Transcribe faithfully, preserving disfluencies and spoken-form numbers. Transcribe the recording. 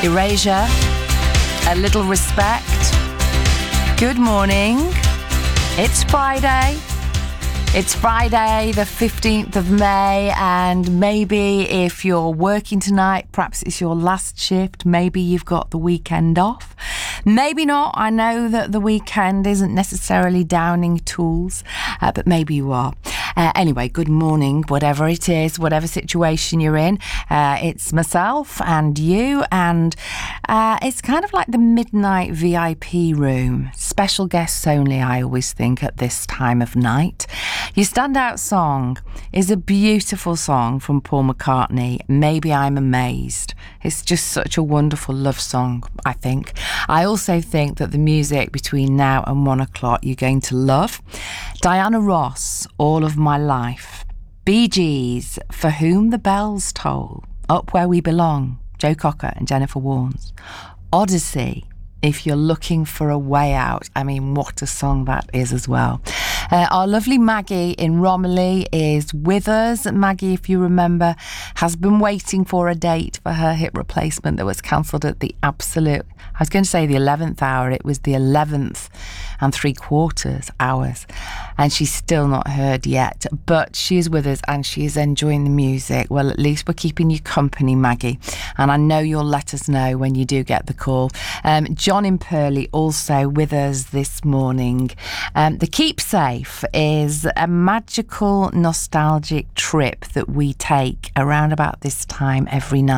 Erasure, A Little Respect. Good morning. It's Friday. It's Friday, the fifteenth of May, and maybe if you're working tonight, perhaps it's your last shift. Maybe you've got the weekend off. Maybe not. I know that the weekend isn't necessarily downing tools, uh, but maybe you are. Uh, anyway, good morning, whatever it is, whatever situation you're in. Uh, it's myself and you, and uh, it's kind of like the midnight V I P room. Special guests only, I always think, at this time of night. Your standout song is a beautiful song from Paul McCartney, Maybe I'm Amazed. It's just such a wonderful love song, I think. I also think that the music between now and one o'clock you're going to love. Diana Ross, All of My Life. Bee Gees, For Whom the Bells Toll. Up Where We Belong, Joe Cocker and Jennifer Warnes. Odyssey, If You're Looking for a Way Out. I mean, what a song that is as well. Uh, our lovely Maggie in Romiley is with us. Maggie, if you remember, has been waiting for a date for her hip replacement that was cancelled at the absolute, I was going to say the eleventh hour. It was the eleventh and three quarters hours. And she's still not heard yet. But she is with us and she is enjoying the music. Well, at least we're keeping you company, Maggie. And I know you'll let us know when you do get the call. Um, John in Purley also with us this morning. Um, the Keepsafe is a magical, nostalgic trip that we take around about this time every night.